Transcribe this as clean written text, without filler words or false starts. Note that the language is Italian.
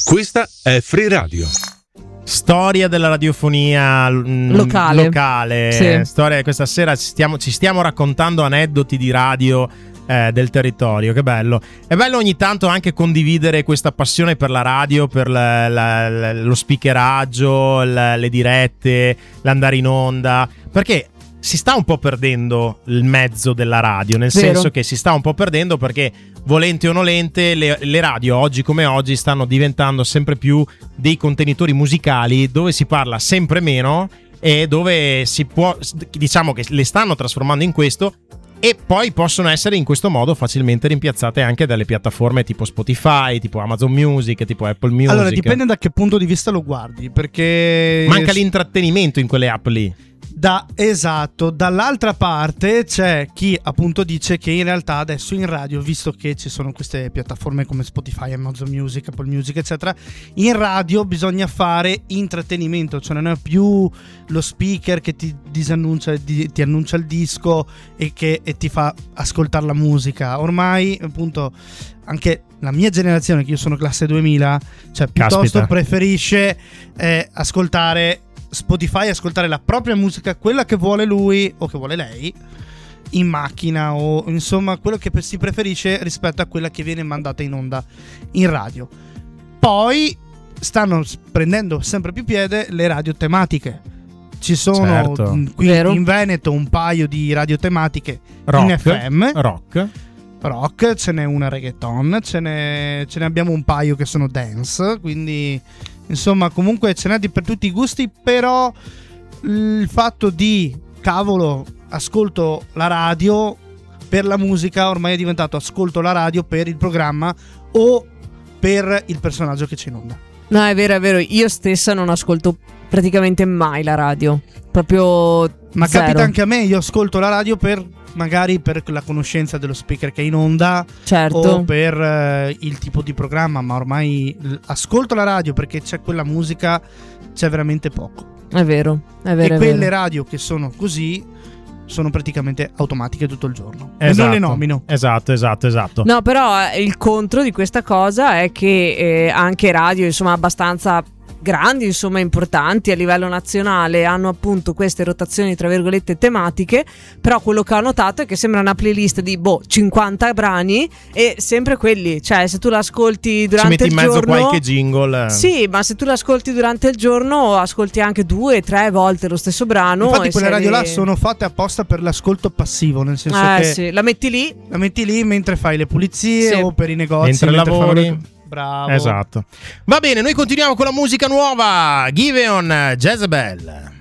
Questa è Free Radio. Storia della radiofonia locale. Sì. Storia, questa sera ci stiamo raccontando aneddoti di radio del territorio. Che bello. È bello ogni tanto anche condividere questa passione per la radio, per lo speakeraggio, le dirette, l'andare in onda, perché si sta un po' perdendo il mezzo della radio, nel senso che si sta un po' perdendo perché, volente o nolente, le radio oggi come oggi stanno diventando sempre più dei contenitori musicali dove si parla sempre meno e dove si può, diciamo che le stanno trasformando in questo, e poi possono essere in questo modo facilmente rimpiazzate anche dalle piattaforme tipo Spotify, tipo Amazon Music, tipo Apple Music. Allora dipende da che punto di vista lo guardi, perché manca l'intrattenimento in quelle app lì. Esatto, dall'altra parte c'è chi appunto dice che in realtà adesso in radio, visto che ci sono queste piattaforme come Spotify, Amazon Music, Apple Music eccetera, in radio bisogna fare intrattenimento, cioè non è più lo speaker che ti disannuncia, ti annuncia il disco e ti fa ascoltare la musica. Ormai appunto anche la mia generazione, che io sono classe 2000, cioè piuttosto preferisce ascoltare Spotify, ascoltare la propria musica, quella che vuole lui o che vuole lei, in macchina, o insomma quello che si preferisce rispetto a quella che viene mandata in onda in radio. Poi stanno prendendo sempre più piede le radio tematiche. Ci sono qui in Veneto un paio di radio tematiche in FM, rock, ce n'è una reggaeton, ce ne abbiamo un paio che sono dance, quindi insomma comunque ce n'è per tutti i gusti. Però il fatto di cavolo ascolto la radio per la musica ormai è diventato ascolto la radio per il programma o per il personaggio che c'è in onda. No, è vero, io stessa non ascolto praticamente mai la radio, proprio ma zero. Capita anche a me, io ascolto la radio magari per la conoscenza dello speaker che è in onda, certo, o per il tipo di programma, ma ormai ascolto la radio perché c'è quella musica, c'è veramente poco. È vero. E quelle radio che sono così sono praticamente automatiche tutto il giorno. Esatto, e non le nomino. Esatto. No, però il contro di questa cosa è che anche radio, insomma, abbastanza grandi, insomma importanti a livello nazionale, hanno appunto queste rotazioni tra virgolette tematiche. Però quello che ho notato è che sembra una playlist di 50 brani e sempre quelli, cioè se tu l'ascolti durante il giorno, ci metti in mezzo qualche jingle. Sì, ma se tu l'ascolti durante il giorno ascolti anche 2-3 volte lo stesso brano. Infatti quelle radio là sono fatte apposta per l'ascolto passivo, nel senso che sì, la metti lì mentre fai le pulizie, o per i negozi, mentre lavori. Bravo. Esatto. Va bene, noi continuiamo con la musica nuova. Giveon, Jezebel.